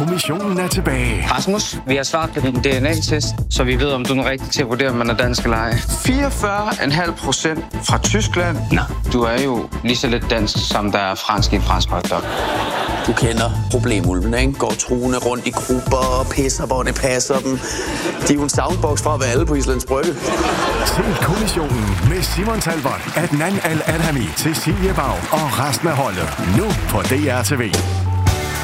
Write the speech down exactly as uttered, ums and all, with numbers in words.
kommissionen er tilbage. Rasmus, vi har svaret på din D N A-test, så vi ved, om du er rigtig til at vurdere, om man er dansk eller ej. fireogfyrre komma fem procent fra Tyskland. Nå, du er jo lige så lidt dansk, som der er fransk i en fransk hotdog. Du kender problemulvene, ikke? Går truende rundt i grupper og pisser, hvor det passer dem. De er jo en soundbox fra at være alle på Islands Brygge. Se kommissionen med Simon Talbot, Adnan Al-Adhami, Cecilie Bag og resten af holdet. Nu på D R T V.